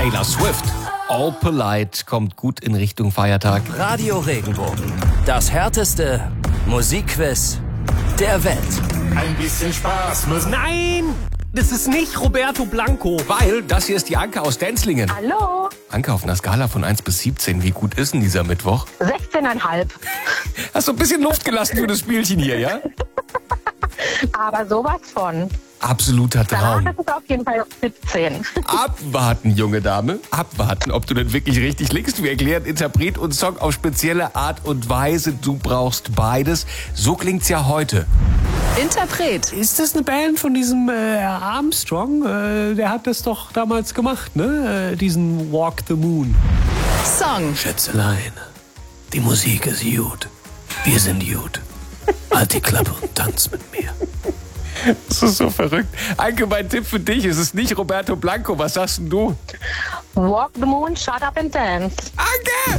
Taylor Swift. All Polite kommt gut in Richtung Feiertag. Radio Regenbogen. Das härteste Musikquiz der Welt. Ein bisschen Spaß muss. Nein, das ist nicht Roberto Blanco. Weil das hier ist die Anke aus Denzlingen. Hallo, Anke, auf einer Skala von 1 bis 17, wie gut ist denn dieser Mittwoch? 16,5. Hast du ein bisschen Luft gelassen für das Spielchen hier, ja? Aber sowas von. Absoluter Danach Traum. ist es auf jeden Fall 17. Abwarten, junge Dame. Abwarten, ob du denn wirklich richtig liegst. Wir erklären Interpret und Song auf spezielle Art und Weise. Du brauchst beides. So klingt's ja heute. Interpret. Ist das eine Band von diesem Armstrong? Der hat das doch damals gemacht, ne? Diesen Walk the Moon. Song. Schätzelein, die Musik ist gut. Wir sind gut. Halt die Klappe und tanz mit mir. Das ist so verrückt. Anke, mein Tipp für dich, es ist nicht Roberto Blanco. Was sagst denn du? Walk the moon, shut up and dance. Anke!